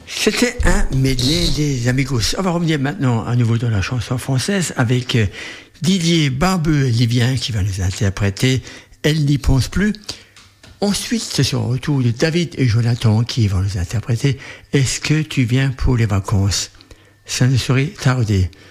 C'était un medley des Amigos. On va revenir maintenant à nouveau dans la chanson française avec Didier Barbeux-Livien qui va nous interpréter Elle n'y pense plus. Ensuite, ce sera au retour de David et Jonathan qui vont nous interpréter Est-ce que tu viens pour les vacances? Ça ne saurait tarder.